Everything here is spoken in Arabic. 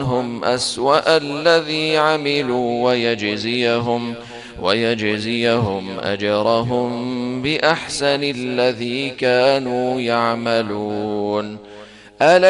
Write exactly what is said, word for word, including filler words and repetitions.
عنهم أسوأ الذي عملوا ويجزيهم ويجزيهم أجرهم بأحسن الذي كانوا يعملون. ألا